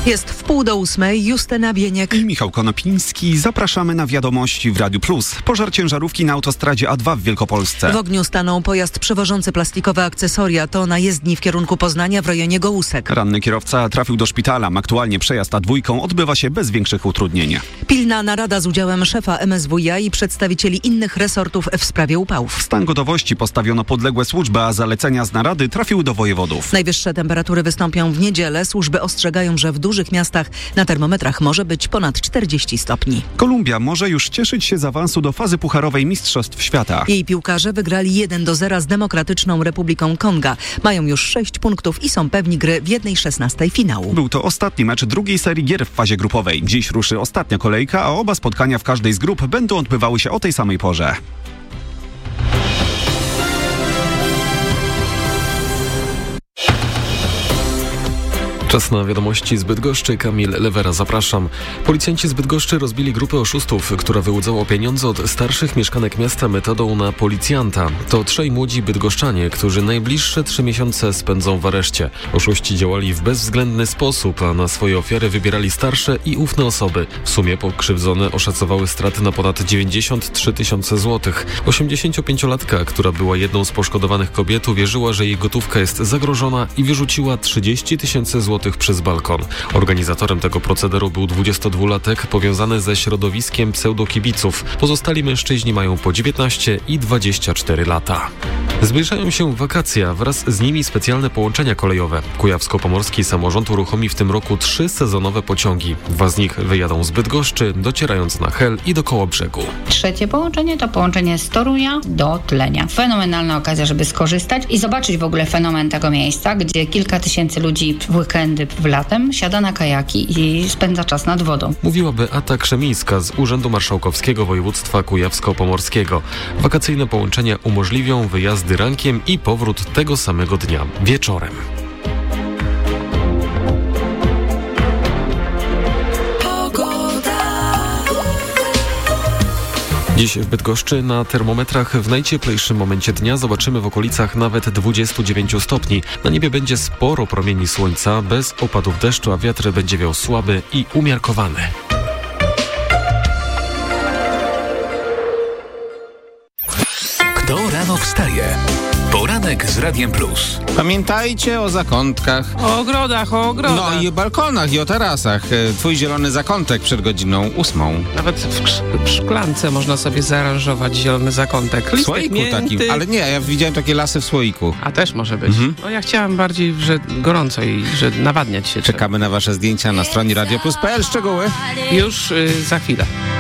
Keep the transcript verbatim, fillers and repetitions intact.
Jest w pół do ósmej. Justyna Bieniek i Michał Konopiński. Zapraszamy na wiadomości w Radiu Plus. Pożar ciężarówki na autostradzie A dwa w Wielkopolsce. W ogniu stanął pojazd przewożący plastikowe akcesoria. To na jezdni w kierunku Poznania w rejonie Gołusek. Ranny kierowca trafił do szpitala. Aktualnie przejazd A dwa odbywa się bez większych utrudnień. Pilna narada z udziałem szefa M S W iA i przedstawicieli innych resortów w sprawie upałów. W stan gotowości postawiono podległe służby, a zalecenia z narady trafiły do wojewodów. Najwyższe temperatury wystąpią w niedzielę. Służby ostrzegają, że w dużych miastach na termometrach może być ponad czterdzieści stopni. Kolumbia może już cieszyć się z awansu do fazy pucharowej Mistrzostw Świata. Jej piłkarze wygrali jeden do zera z Demokratyczną Republiką Konga. Mają już sześć punktów i są pewni gry w jednej szesnastej finału. Był to ostatni mecz drugiej serii gier w fazie grupowej. Dziś ruszy ostatnia kolejka, a oba spotkania w każdej z grup będą odbywały się o tej samej porze. Czas na wiadomości z Bydgoszczy. Kamil Lewera, zapraszam. Policjanci z Bydgoszczy rozbili grupę oszustów, która wyłudzała pieniądze od starszych mieszkanek miasta metodą na policjanta. To trzej młodzi bydgoszczanie, którzy najbliższe trzy miesiące spędzą w areszcie. Oszuści działali w bezwzględny sposób, a na swoje ofiary wybierali starsze i ufne osoby. W sumie pokrzywdzone oszacowały straty na ponad dziewięćdziesiąt trzy tysiące złotych. osiemdziesięciopięciolatka, która była jedną z poszkodowanych kobiet, uwierzyła, że jej gotówka jest zagrożona i wyrzuciła trzydzieści tysięcy złotych przez balkon. Organizatorem tego procederu był dwudziestodwulatek powiązany ze środowiskiem pseudokibiców. Pozostali mężczyźni mają po dziewiętnaście i dwadzieścia cztery lata. Zbliżają się wakacje, a wraz z nimi specjalne połączenia kolejowe. Kujawsko-Pomorski Samorząd uruchomi w tym roku trzy sezonowe pociągi. Dwa z nich wyjadą z Bydgoszczy, docierając na Hel i do Kołobrzegu. Trzecie połączenie to połączenie z Torunia do Tlenia. Fenomenalna okazja, żeby skorzystać i zobaczyć w ogóle fenomen tego miejsca, gdzie kilka tysięcy ludzi w weekendy w latem siada na kajaki i spędza czas nad wodą. Mówiła Beata Krzemińska z Urzędu Marszałkowskiego Województwa Kujawsko-Pomorskiego. Wakacyjne połączenia umożliwią wyjazdy rankiem i powrót tego samego dnia wieczorem. Dziś w Bydgoszczy na termometrach w najcieplejszym momencie dnia zobaczymy w okolicach nawet dwudziestu dziewięciu stopni. Na niebie będzie sporo promieni słońca, bez opadów deszczu, a wiatr będzie wiał słaby i umiarkowany. Kto rano wstaje? Poranek z Radiem Plus. Pamiętajcie o zakątkach. O ogrodach, o ogrodach. No i o balkonach, i o tarasach. Twój zielony zakątek przed godziną ósmą. Nawet w, krz- w szklance można sobie zaaranżować zielony zakątek. W słoiku mięty. Takim. Ale nie, ja widziałem takie lasy w słoiku. A też może być. Mhm. No ja chciałem bardziej, że gorąco i że nawadniać się Czekamy trzeba. na wasze zdjęcia na stronie radio plus kropka p l. Szczegóły Już y, za chwilę.